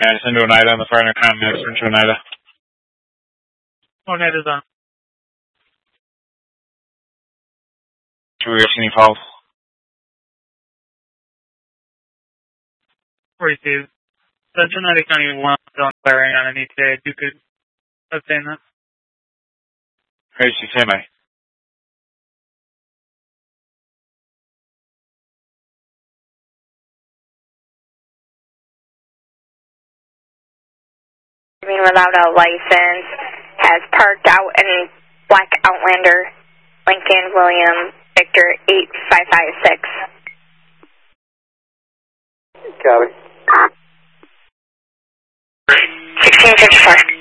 Yeah, just into Oneida on the far end of next into Oneida. Oneida's on. 2 Skinny Falls. Received. Central Oneida County 1 still firing on an ETA. If you could obtain that. Hey, she say me. Without a license, has parked out in black Outlander, Lincoln, William, Victor 8556. Copy. 1654.